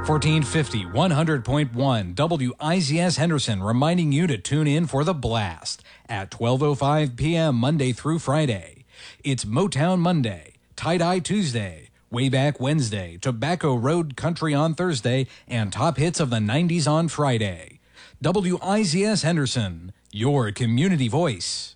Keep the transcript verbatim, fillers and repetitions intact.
fourteen fifty, one hundred point one W I Z S Henderson reminding you to tune in for The Blast at twelve oh five p.m. Monday through Friday. It's Motown Monday, Tie-Dye Tuesday, Way Back Wednesday, Tobacco Road Country on Thursday, and Top Hits of the nineties on Friday. W I Z S Henderson, your community voice.